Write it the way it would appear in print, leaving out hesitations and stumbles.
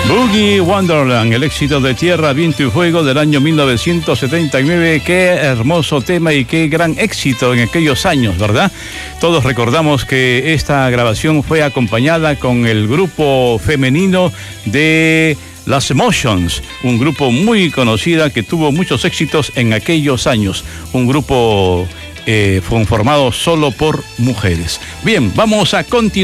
Boogie Wonderland, el éxito de Tierra, Viento y Fuego del año 1979. Qué hermoso tema y qué gran éxito en aquellos años, ¿verdad? Todos recordamos que esta grabación fue acompañada con el grupo femenino de Las Emotions, un grupo muy conocido que tuvo muchos éxitos en aquellos años. Un grupo formado solo por mujeres. Bien, vamos a continuar.